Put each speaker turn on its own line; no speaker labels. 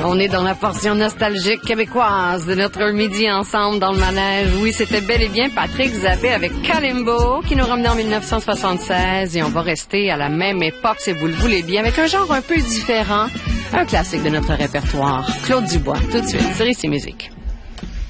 On est dans la portion nostalgique québécoise de notre midi ensemble dans le manège. Oui, c'était bel et bien Patrick Zappé avec Kalimbo qui nous ramenait en 1976 et on va rester à la même époque si vous le voulez bien avec un genre un peu différent, un classique de notre répertoire. Claude Dubois, tout de suite sur ICI Musique.